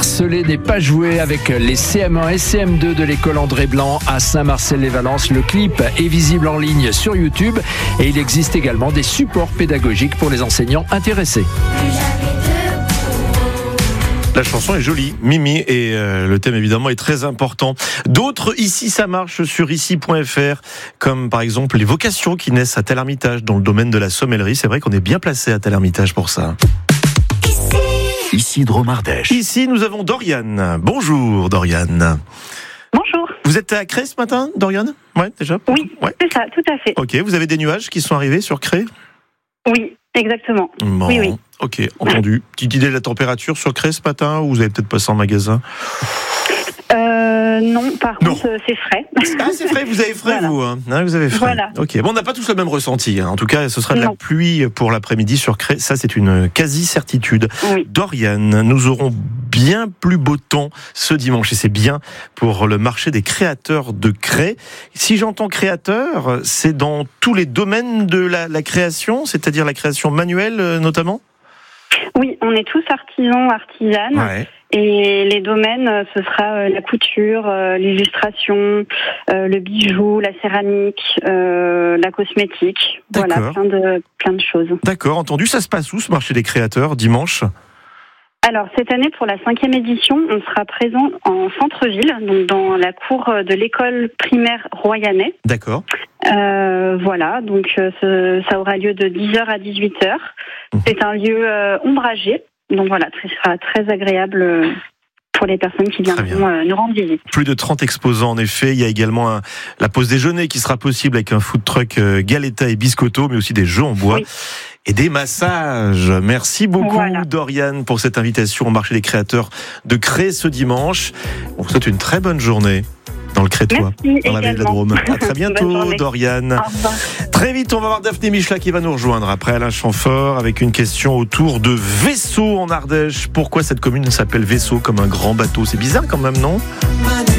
harcelé n'est pas joué avec les CM1 et CM2 de l'école André Blanc à Saint-Marcel-les-Valences. Le clip est visible en ligne sur YouTube et il existe également des supports pédagogiques pour les enseignants intéressés. La chanson est jolie, Mimi, et le thème évidemment est très important. D'autres, ici ça marche sur ici.fr, comme par exemple les vocations qui naissent à Tel-Hermitage dans le domaine de la sommellerie. C'est vrai qu'on est bien placé à Tel-Hermitage pour ça. Ici Drôme Ardèche. Ici nous avons Doriane. Bonjour Doriane. Bonjour. Vous êtes à Cré ce matin, Doriane ? Ouais, déjà ? Oui, ouais. C'est ça, tout à fait. Ok, vous avez des nuages qui sont arrivés sur Cré ? Oui, exactement. Bon, Oui. ok, entendu. Petite idée de la température sur Cré ce matin, ou vous avez peut-être passé en magasin ? Non, par contre, c'est frais. Ah, c'est frais, vous avez frais, Voilà. vous, hein, vous avez frais. Voilà. Ok, bon, on n'a pas tous le même ressenti. Hein. En tout cas, ce sera de la pluie pour l'après-midi sur Cré. Ça, c'est une quasi-certitude. Oui. Doriane, nous aurons bien plus beau temps ce dimanche, et c'est bien pour le marché des créateurs de Cré. Si j'entends créateur, c'est dans tous les domaines de la création, c'est-à-dire la création manuelle notamment ? Oui, on est tous artisans, artisanes. Ouais. Et les domaines, ce sera la couture, l'illustration, le bijou, la céramique, la cosmétique. D'accord. Voilà, plein de choses. D'accord, entendu. Ça se passe où, ce marché des créateurs, dimanche ? Alors, cette année, pour la 5e édition, on sera présent en centre-ville, donc dans la cour de l'école primaire Royanais. D'accord. Voilà, donc ça aura lieu de 10h à 18h. C'est un lieu ombragé, donc voilà, ce sera très agréable pour les personnes qui viendront nous rendre visite. Plus de 30 exposants en effet. Il y a également la pause déjeuner qui sera possible avec un food truck Galetta et Biscotto, mais aussi des jeux en bois. Oui. Et des massages. Merci beaucoup Doriane pour cette invitation au marché des créateurs de Cré ce dimanche. On vous souhaite une très bonne journée dans le Crétois, dans la vallée de la Drôme. À très bientôt Doriane. Au revoir. Très vite, on va voir Daphné Michela qui va nous rejoindre après Alain Chamfort avec une question autour de Vaisseau en Ardèche. Pourquoi cette commune s'appelle Vaisseau comme un grand bateau ? C'est bizarre quand même, non ?